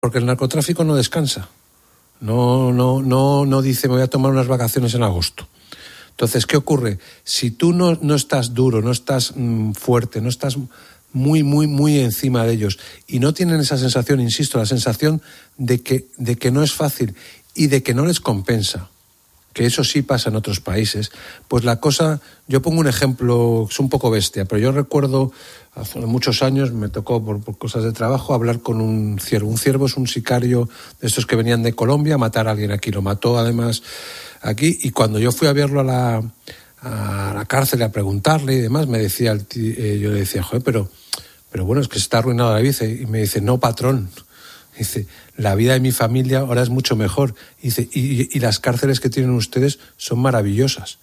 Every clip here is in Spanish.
Porque el narcotráfico no descansa. No dice me voy a tomar unas vacaciones en agosto. Entonces, ¿qué ocurre? Si tú no estás duro, no estás fuerte, no estás muy encima de ellos y no tienen esa sensación, insisto, la sensación de que no es fácil y de que no les compensa, que eso sí pasa en otros países, pues la cosa, yo pongo un ejemplo, es un poco bestia, pero yo recuerdo hace muchos años, me tocó por cosas de trabajo hablar con un ciervo. Un ciervo es un sicario de estos que venían de Colombia a matar a alguien aquí, lo mató además aquí, y cuando yo fui a verlo a la cárcel a preguntarle y demás, me decía yo le decía, joder, pero bueno, es que se está arruinando la vida, y me dice, no, patrón. Dice, la vida de mi familia ahora es mucho mejor. Dice, y las cárceles que tienen ustedes son maravillosas.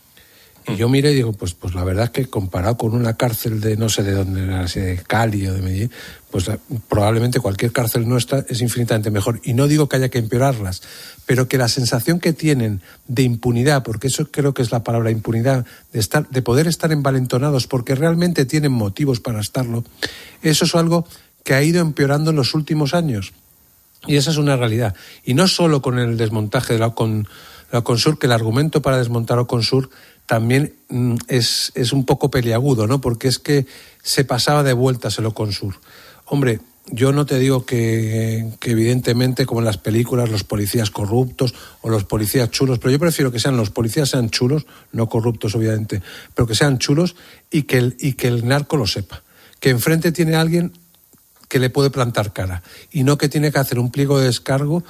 Y yo miré y digo, pues la verdad es que comparado con una cárcel de no sé de dónde, de Cali o de Medellín, pues probablemente cualquier cárcel nuestra es infinitamente mejor. Y no digo que haya que empeorarlas, pero que la sensación que tienen de impunidad, porque eso creo que es la palabra, impunidad, de poder estar envalentonados porque realmente tienen motivos para estarlo, eso es algo que ha ido empeorando en los últimos años. Y esa es una realidad. Y no solo con el desmontaje de la Oconsur, que el argumento para desmontar Oconsur también es un poco peliagudo, ¿no? Porque es que se pasaba de vueltas el Oconsur. Hombre, yo no te digo que evidentemente, como en las películas, los policías corruptos o los policías chulos, pero yo prefiero que los policías sean chulos, no corruptos obviamente, pero que sean chulos y que el narco lo sepa. Que enfrente tiene a alguien que le puede plantar cara y no que tiene que hacer un pliego de descargo,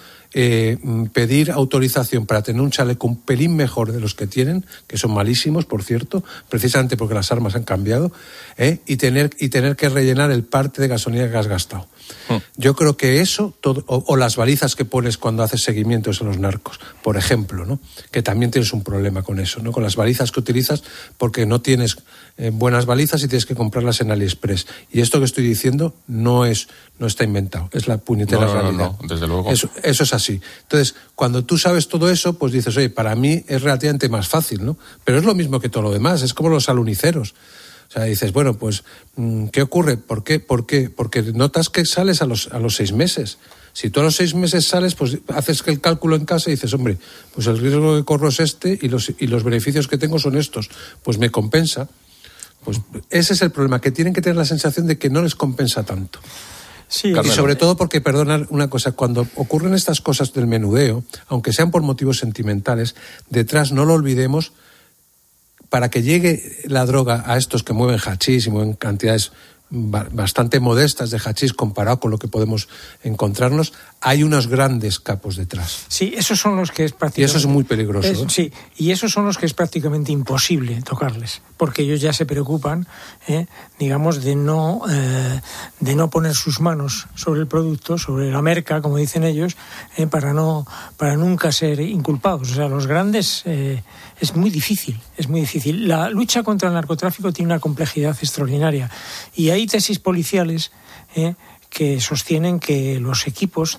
pedir autorización para tener un chaleco un pelín mejor de los que tienen, que son malísimos, por cierto, precisamente porque las armas han cambiado, y tener que rellenar el parte de gasolina que has gastado. Yo creo que eso, todo, o las balizas que pones cuando haces seguimientos a los narcos, por ejemplo, ¿no? Que también tienes un problema con eso, ¿no? Con las balizas que utilizas porque no tienes buenas balizas y tienes que comprarlas en AliExpress. Y esto que estoy diciendo no está inventado, es la puñetera realidad. No, desde luego. Eso es así. Entonces, cuando tú sabes todo eso, pues dices, oye, para mí es relativamente más fácil, ¿no? Pero es lo mismo que todo lo demás, es como los aluniceros. O sea, dices, bueno, pues, ¿qué ocurre? ¿Por qué? Porque notas que sales a los 6 meses. Si tú a los 6 meses sales, pues haces el cálculo en casa y dices, hombre, pues el riesgo que corro es este y los beneficios que tengo son estos. Pues me compensa. Pues ese es el problema, que tienen que tener la sensación de que no les compensa tanto. Sí, y sobre todo porque, perdona una cosa, cuando ocurren estas cosas del menudeo, aunque sean por motivos sentimentales, detrás, no lo olvidemos, para que llegue la droga a estos que mueven hachís y mueven cantidades bastante modestas de hachís comparado con lo que podemos encontrarnos, hay unos grandes capos detrás. Sí, esos son los que es prácticamente... Y eso es muy peligroso. Sí, y esos son los que es prácticamente imposible tocarles, porque ellos ya se preocupan, digamos, de no poner sus manos sobre el producto, sobre la merca, como dicen ellos, para nunca ser inculpados. O sea, los grandes es muy difícil. La lucha contra el narcotráfico tiene una complejidad extraordinaria y hay tesis policiales que sostienen que los equipos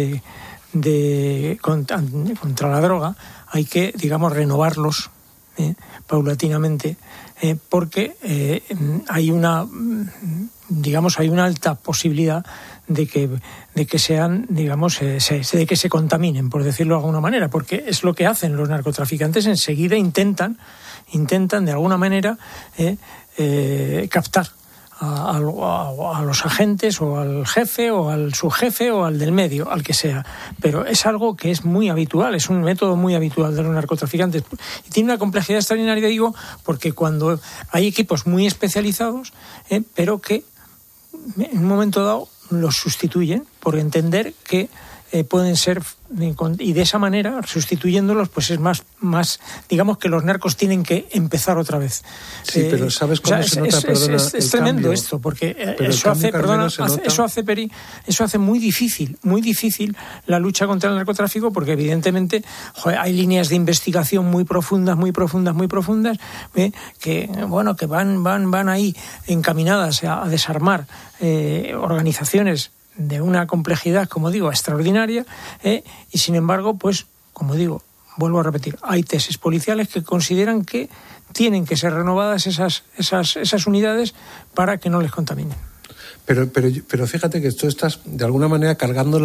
contra la droga hay que, digamos, renovarlos paulatinamente, porque hay una alta posibilidad de que sean, digamos, de que se contaminen, por decirlo de alguna manera, porque es lo que hacen los narcotraficantes. Enseguida intentan de alguna manera captar a los agentes o al jefe o al subjefe o al del medio, al que sea. Pero es algo que es muy habitual, es un método muy habitual de los narcotraficantes. Y tiene una complejidad extraordinaria, digo, porque cuando hay equipos muy especializados, pero que en un momento dado los sustituyen por entender que pueden ser, y de esa manera, sustituyéndolos, pues es más, digamos que los narcos tienen que empezar otra vez. Sí, pero ¿sabes cómo se nota? Es tremendo cambio, esto, porque eso hace muy difícil la lucha contra el narcotráfico, porque evidentemente hay líneas de investigación muy profundas, que van ahí encaminadas a desarmar organizaciones de una complejidad, como digo, extraordinaria, y sin embargo, pues, como digo, vuelvo a repetir, hay tesis policiales que consideran que tienen que ser renovadas esas unidades para que no les contaminen. Pero fíjate que tú estás de alguna manera cargando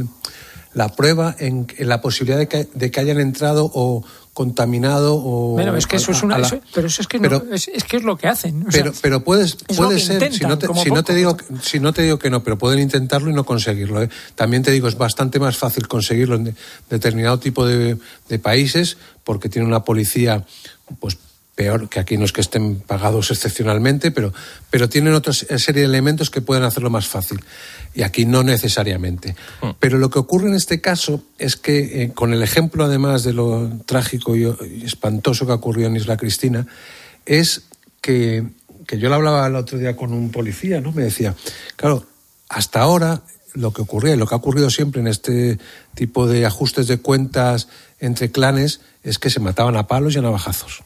la prueba en la posibilidad de que hayan entrado o contaminado o... Bueno, es que eso es una... pero eso es que es que es lo que hacen. Pero puede ser, si no te digo que no, pero pueden intentarlo y no conseguirlo, ¿eh? También te digo, es bastante más fácil conseguirlo en determinado tipo de países, porque tiene una policía, pues, peor, que aquí no es que estén pagados excepcionalmente, pero tienen otra serie de elementos que pueden hacerlo más fácil. Y aquí no necesariamente. Pero lo que ocurre en este caso es que, con el ejemplo además de lo trágico y espantoso que ocurrió en Isla Cristina, es que yo lo hablaba el otro día con un policía, ¿no? Me decía, claro, hasta ahora lo que ocurría y lo que ha ocurrido siempre en este tipo de ajustes de cuentas entre clanes es que se mataban a palos y a navajazos.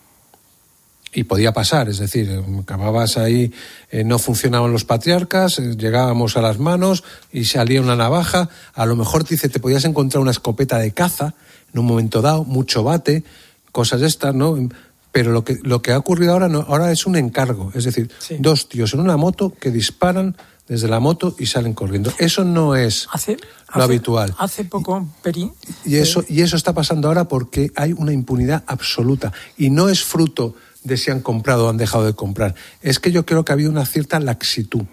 Y podía pasar, es decir, acababas ahí, no funcionaban los patriarcas, llegábamos a las manos y salía una navaja, a lo mejor te podías encontrar una escopeta de caza en un momento dado, mucho bate, cosas de estas, ¿no? Pero lo que ha ocurrido ahora es un encargo, es decir, sí, 2 tíos en una moto que disparan desde la moto y salen corriendo. Eso no es lo habitual. Hace poco, y eso está pasando ahora porque hay una impunidad absoluta y no es fruto de si han comprado o han dejado de comprar. Es que yo creo que ha habido una cierta laxitud.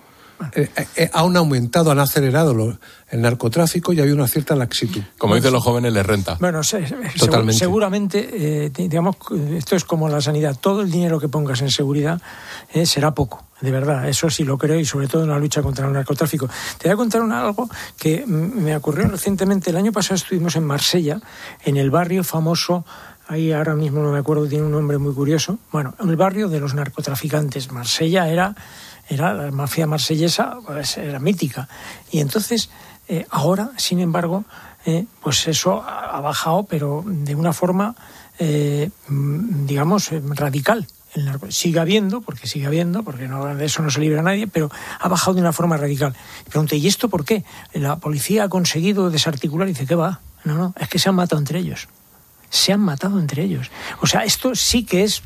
Han aumentado, han acelerado el narcotráfico y ha habido una cierta laxitud. Como dicen los jóvenes, les renta. Bueno, totalmente. Seguramente, digamos, esto es como la sanidad. Todo el dinero que pongas en seguridad será poco, de verdad. Eso sí lo creo, y sobre todo en la lucha contra el narcotráfico. Te voy a contar algo que me ocurrió recientemente. El año pasado estuvimos en Marsella, en el barrio famoso. Ahí ahora mismo no me acuerdo, tiene un nombre muy curioso. Bueno, el barrio de los narcotraficantes. Marsella era la mafia marsellesa, pues era mítica. Y entonces, ahora, sin embargo, pues eso ha bajado, pero de una forma, digamos, radical. Sigue habiendo, porque no, de eso no se libra nadie, pero ha bajado de una forma radical. Y pregunté, ¿y esto por qué? La policía ha conseguido desarticular, y dice, ¿qué va? No, es que se han matado entre ellos. Se han matado entre ellos. O sea, esto sí que es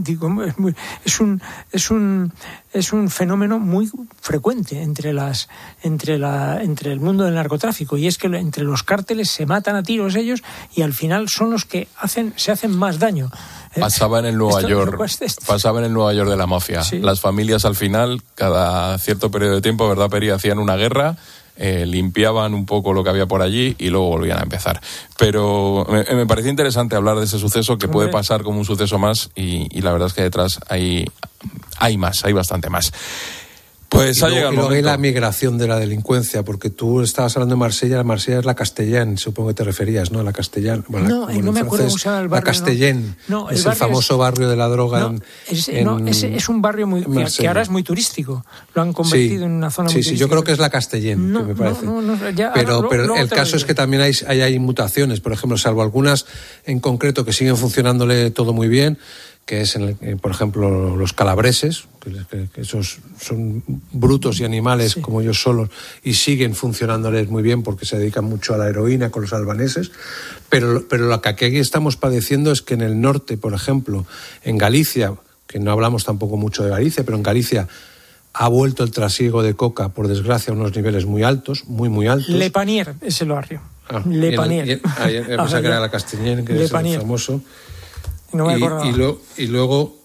un fenómeno muy frecuente entre el mundo del narcotráfico, y es que entre los cárteles se matan a tiros ellos y al final son los que se hacen más daño. Pasaba en el Nueva York de la mafia. Sí. Las familias al final, cada cierto periodo de tiempo, ¿verdad, Peri?, hacían una guerra, limpiaban un poco lo que había por allí y luego volvían a empezar. Pero me parecía interesante hablar de ese suceso que puede pasar como un suceso más, y la verdad es que detrás hay bastante más. Pues ha llegado el momento. Y luego la migración de la delincuencia, porque tú estabas hablando de Marsella. Marsella es la Castellén, supongo que te referías, ¿no? La Castellán. Bueno, no me acuerdo cómo se llama el barrio. La Castellén, no, es el famoso barrio de la droga. Es un barrio que ahora es muy turístico. Lo han convertido en una zona muy turística. Sí, yo creo que es la Castellén, que me parece. Pero el caso es que también hay mutaciones, por ejemplo, salvo algunas en concreto que siguen funcionándole todo muy bien, que es, por ejemplo, los calabreses, que esos son brutos y animales como ellos solos, y siguen funcionándoles muy bien porque se dedican mucho a la heroína con los albaneses, pero lo que aquí estamos padeciendo es que en el norte, por ejemplo, en Galicia, que no hablamos tampoco mucho de Galicia, pero en Galicia ha vuelto el trasiego de coca, por desgracia, a unos niveles muy altos, muy altos. Le Panier es el barrio. Le Panier. Pensaba que era la Castellén, que es el famoso. No me acuerdo. Y luego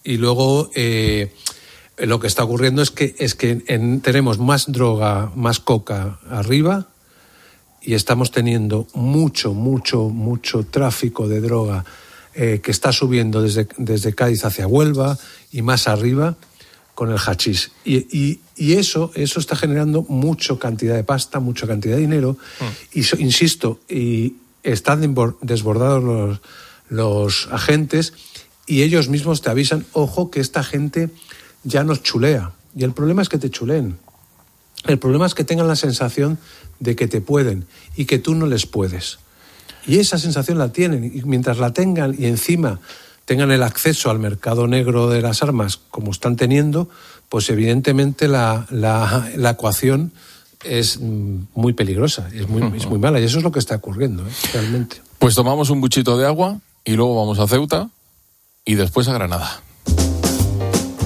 lo que está ocurriendo es que tenemos más droga, más coca arriba, y estamos teniendo mucho tráfico de droga que está subiendo desde Cádiz hacia Huelva y más arriba con el hachís. Y eso está generando mucha cantidad de pasta, mucha cantidad de dinero. Y insisto, y están desbordados los agentes, y ellos mismos te avisan, ojo, que esta gente ya nos chulea. Y el problema es que te chuleen. El problema es que tengan la sensación de que te pueden y que tú no les puedes. Y esa sensación la tienen, y mientras la tengan y encima tengan el acceso al mercado negro de las armas como están teniendo, pues evidentemente la ecuación es muy peligrosa, es muy mala, y eso es lo que está ocurriendo, realmente. Pues tomamos un buchito de agua y luego vamos a Ceuta y después a Granada.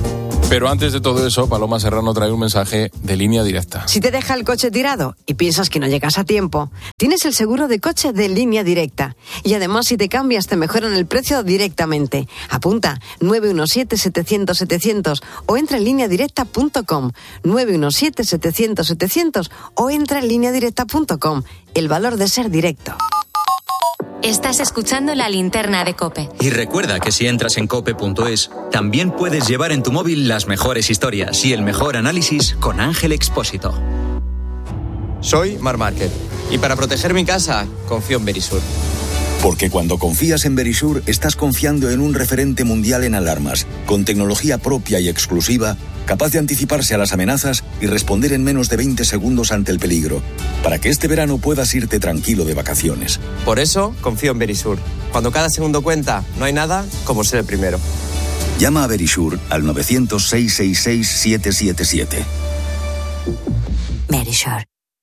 Pero antes de todo eso, Paloma Serrano trae un mensaje de Línea Directa. Si te deja el coche tirado y piensas que no llegas a tiempo, tienes el seguro de coche de Línea Directa. Y además, si te cambias, te mejoran el precio directamente. Apunta 917-700-700 o entra en lineadirecta.com. 917-700-700 o entra en lineadirecta.com. El valor de ser directo. Estás escuchando La Linterna de COPE. Y recuerda que si entras en cope.es, también puedes llevar en tu móvil las mejores historias y el mejor análisis con Ángel Expósito. Soy Marc Márquez y para proteger mi casa confío en Verisur. Porque cuando confías en Verisur, estás confiando en un referente mundial en alarmas, con tecnología propia y exclusiva, capaz de anticiparse a las amenazas y responder en menos de 20 segundos ante el peligro, para que este verano puedas irte tranquilo de vacaciones. Por eso confío en Verisur. Cuando cada segundo cuenta, no hay nada como ser el primero. Llama a Verisur al 900-666-777. Verisur.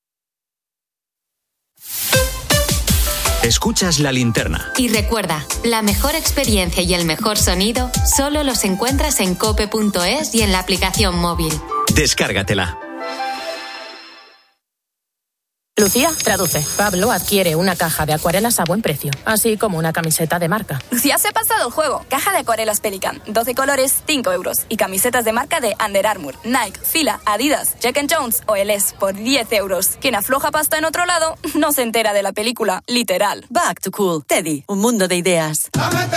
Escuchas La Linterna. Y recuerda, la mejor experiencia y el mejor sonido solo los encuentras en cope.es y en la aplicación móvil. Descárgatela. Lucía, traduce. Pablo adquiere una caja de acuarelas a buen precio, así como una camiseta de marca. Lucía se ha pasado el juego. Caja de acuarelas Pelican, 12 colores, 5 euros. Y camisetas de marca de Under Armour, Nike, Fila, Adidas, Jack & Jones o LS por 10 euros. Quien afloja pasta en otro lado no se entera de la película, literal. Back to Cool. Teddy, un mundo de ideas.